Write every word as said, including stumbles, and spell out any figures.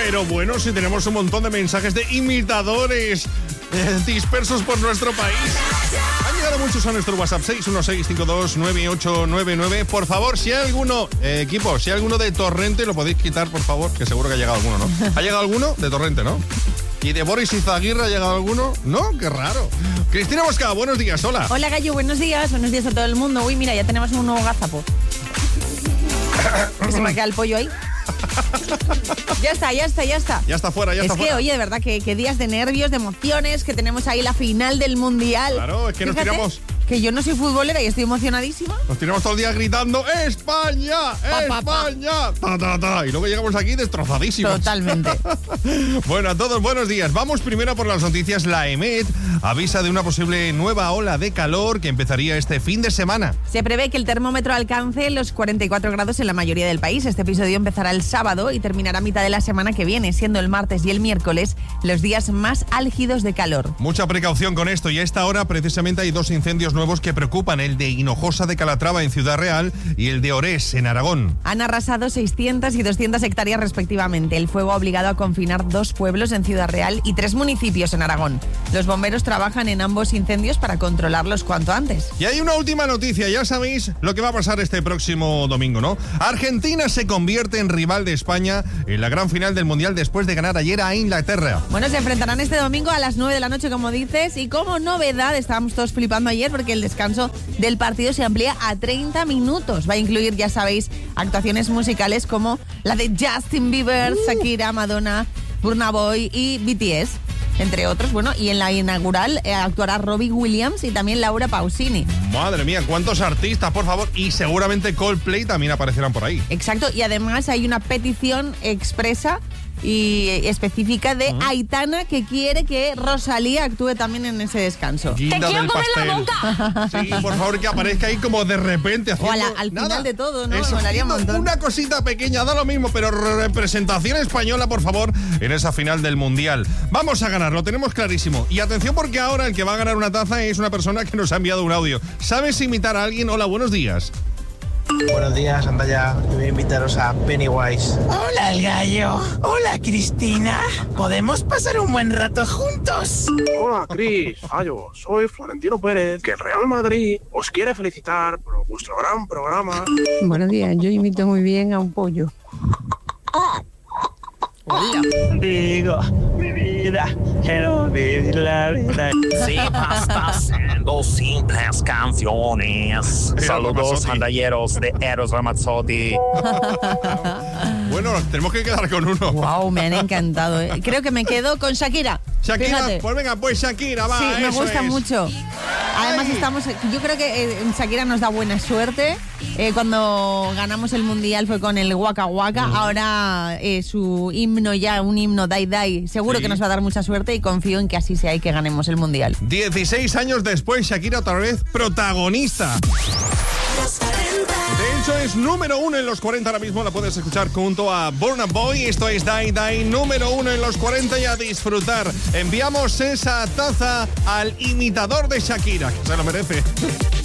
Pero bueno, si tenemos un montón de mensajes de imitadores eh, dispersos por nuestro país. Han llegado muchos a nuestro WhatsApp seis uno seis cinco dos nueve ocho nueve nueve. Por favor, si hay alguno, eh, equipo, si hay alguno de Torrente, lo podéis quitar, por favor, que seguro que ha llegado alguno, ¿no? ¿Ha llegado alguno de Torrente, no? ¿Y de Boris Izaguirre ha llegado alguno? No, qué raro. Cristina Mosca, buenos días, hola. Hola, Gallo, buenos días. Buenos días a todo el mundo. Uy, mira, ya tenemos un nuevo gazapo. Que se me queda el pollo ahí. Ya está, ya está, ya está. Ya está fuera, ya es está que, fuera. oye, de verdad, que, que días de nervios, de emociones, que tenemos ahí la final del Mundial. Claro, es que Fíjate, nos tiramos... que yo no soy futbolera y estoy emocionadísima. Nos tiramos todo el día gritando ¡España! Pa, pa, pa. ¡España! Ta, ta, ta. Y luego llegamos aquí destrozadísimos. Totalmente. Bueno, a todos, buenos días. Vamos primero por las noticias. La EMET avisa de una posible nueva ola de calor que empezaría este fin de semana. Se prevé que el termómetro alcance los cuarenta y cuatro grados en la mayoría del país. Este episodio empezará el sábado y terminará a mitad de la semana que viene, siendo el martes y el miércoles los días más álgidos de calor. Mucha precaución con esto, y a esta hora precisamente hay dos incendios nuevos que preocupan, el de Hinojosa de Calatrava en Ciudad Real y el de Orés en Aragón. Han arrasado seiscientas y doscientas hectáreas respectivamente. El fuego ha obligado a confinar dos pueblos en Ciudad Real y tres municipios en Aragón. Los bomberos trabajan en ambos incendios para controlarlos cuanto antes. Y hay una última noticia, ya sabéis lo que va a pasar este próximo domingo, ¿no? Argentina se convierte en rival de España en la gran final del Mundial después de ganar ayer a Inglaterra. Bueno, se enfrentarán este domingo a las nueve de la noche, como dices, y como novedad, estábamos todos flipando ayer porque el descanso del partido se amplía a treinta minutos. Va a incluir, ya sabéis, actuaciones musicales como la de Justin Bieber, Shakira, Madonna, Burna Boy y B T S, entre otros. Bueno, y en la inaugural eh, actuará Robbie Williams y también Laura Pausini. Madre mía, cuántos artistas, por favor. Y seguramente Coldplay también aparecerán por ahí. Exacto, y además hay una petición expresa y específica de uh-huh. Aitana, que quiere que Rosalía actúe también en ese descanso. Guinda ¡Te quiero comer la boca! Sí, por favor, que aparezca ahí como de repente haciendo o a la, al nada. final de todo, ¿no? Eso, Me molaría un montón. Una cosita pequeña, da lo mismo, pero representación española, por favor, en esa final del Mundial. Vamos a ganar, lo tenemos clarísimo. Y atención, porque ahora el que va a ganar una taza es una persona que nos ha enviado un audio. ¿Sabes imitar a alguien? Hola, buenos días. Buenos días, Andaya. Voy a invitaros a Pennywise. Hola, el gallo. Hola, Cristina. ¿Podemos pasar un buen rato juntos? Hola, Cris. Gallo, soy Florentino Pérez, que el Real Madrid os quiere felicitar por vuestro gran programa. Buenos días, yo imito muy bien a un pollo. Hola. Digo, mi vida, quiero vivir la vida. Sí, basta haciendo simples canciones. Saludos, andalleros de Eros Ramazzotti. Bueno, tenemos que quedar con uno. Wow, me han encantado, ¿eh? Creo que me quedo con Shakira. Shakira, Fíjate. Pues venga, pues Shakira, va. Sí, me eso gusta es. mucho. Además Ay. estamos, yo creo que eh, Shakira nos da buena suerte. Eh, cuando ganamos el Mundial fue con el Waka Waka. Mm. Ahora eh, su himno ya, un himno Dai Dai, seguro sí. que nos va a dar mucha suerte y confío en que así sea y que ganemos el Mundial. dieciséis años después, Shakira otra vez protagonista. De hecho, es número uno en los cuarenta ahora mismo. La puedes escuchar junto a Burna Boy. Esto es Dai Dai, número uno en los cuarenta, y a disfrutar. Enviamos esa taza al imitador de Shakira, que se lo merece.